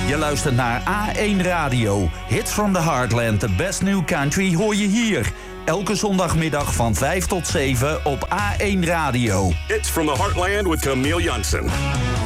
Je luistert naar A1 Radio. Hits from the Heartland, the best new country hoor je hier. Elke zondagmiddag van 5 tot 7 op A1 Radio. Hits from the Heartland with Camille Jansen.